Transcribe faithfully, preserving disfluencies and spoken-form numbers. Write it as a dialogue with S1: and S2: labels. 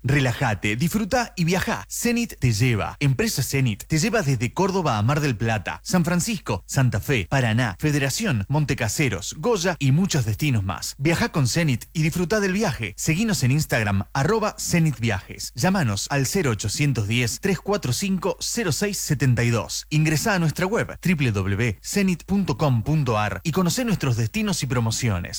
S1: Relájate, disfruta y viaja. Zenit te lleva. Empresa Zenit te lleva desde Córdoba a Mar del Plata, San Francisco, Santa Fe, Paraná, Federación, Montecaseros, Goya y muchos destinos más. Viaja con Zenit y disfruta del viaje. Seguinos en Instagram, arroba Zenit Viajes. Llámanos al cero ochocientos diez, trescientos cuarenta y cinco, cero seis setenta y dos. Ingresá a nuestra web doble u doble u doble u punto zenit punto com punto ar y conocé nuestros destinos y promociones.